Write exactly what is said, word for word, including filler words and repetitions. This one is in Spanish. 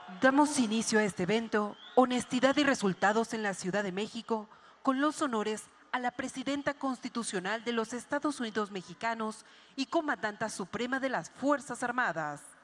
Damos inicio a este evento, Honestidad y Resultados en la Ciudad de México, con los honores a la Presidenta Constitucional de los Estados Unidos Mexicanos y Comandanta Suprema de las Fuerzas Armadas.